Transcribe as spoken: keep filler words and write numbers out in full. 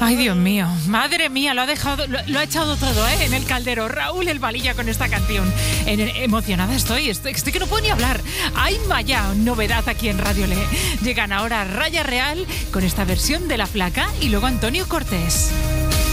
Ay, Dios mío, madre mía, lo ha dejado, lo, lo ha echado todo, ¿eh? En el caldero. Raúl el Valilla con esta canción. En, emocionada estoy, estoy, estoy que no puedo ni hablar. Ay, vaya novedad aquí en Radio Le. Llegan ahora Raya Real con esta versión de La Flaca y luego Antonio Cortés.